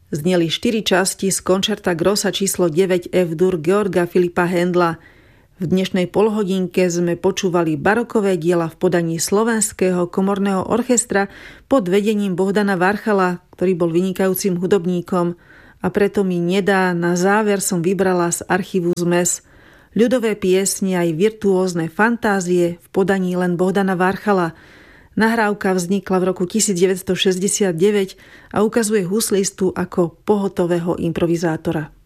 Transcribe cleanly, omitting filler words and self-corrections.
Zneli 4 časti z koncerta Grossa číslo 9 F-dur Georga Filipa Händla. V dnešnej polhodinke sme počúvali barokové diela v podaní Slovenského komorného orchestra pod vedením Bohdana Varchala, ktorý bol vynikajúcim hudobníkom, a preto mi nedá, na záver som vybrala z archívu zmes ľudové piesne aj virtuózne fantázie v podaní len Bohdana Varchala. Nahrávka vznikla v roku 1969 a ukazuje huslistu ako pohotového improvizátora.